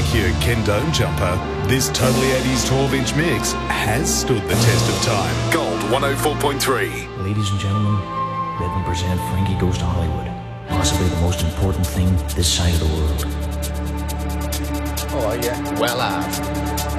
your Ken Dome jumper, this Totally 80s 12-inch mix has stood the test of time. Gold 104.3. Ladies and gentlemen, let me present Frankie Goes to Hollywood. Possibly the most important thing this side of the world. Oh, yeah. Well,